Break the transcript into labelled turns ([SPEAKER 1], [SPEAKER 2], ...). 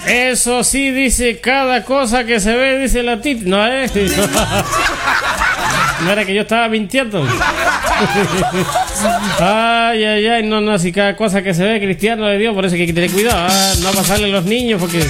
[SPEAKER 1] Eso sí, dice, cada cosa que se ve, dice la Titi. No, no era que yo estaba mintiendo. Ay, no, si cada cosa que se ve cristiano de Dios, por eso hay que tener cuidado, no pasarle a los niños, porque